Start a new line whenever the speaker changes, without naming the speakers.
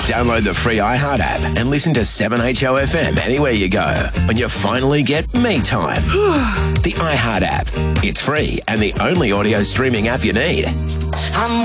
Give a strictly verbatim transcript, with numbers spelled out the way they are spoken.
Download the free iHeart app and listen to seven H O F M anywhere you go when you finally get me time. The iHeart app. It's free and the only audio streaming app you need.
I'm